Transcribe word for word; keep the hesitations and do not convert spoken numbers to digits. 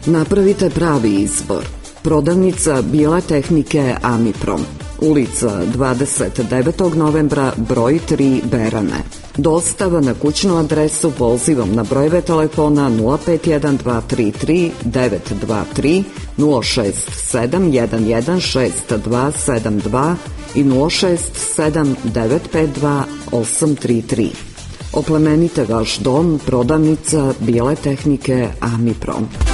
Napravite pravi izbor. Prodavnica bijele tehnike Amiprom, ulica dvadeset devetog novembra, broj tri, Berane. Dostava na kućnu adresu pozivom na brojeve telefona nula pet jedan dva tri tri devet dva tri, nula šest sedam jedan jedan šest dva sedam dva i nula šest sedam devet pet dva osam tri tri. Oplemenite vaš dom, prodavnica bijele tehnike Amiprom.